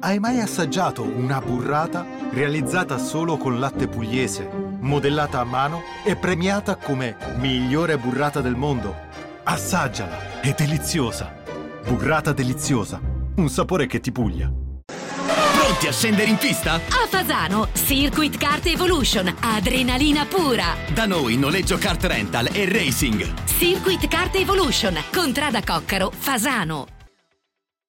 Hai mai assaggiato una burrata realizzata solo con latte pugliese, modellata a mano e premiata come migliore burrata del mondo? Assaggiala, è deliziosa. Burrata deliziosa, un sapore che ti puglia. Pronti a scendere in pista? A Fasano, Circuit Kart Evolution, adrenalina pura. Da noi noleggio kart rental e racing. Circuit Kart Evolution, Contrada Coccaro, Fasano.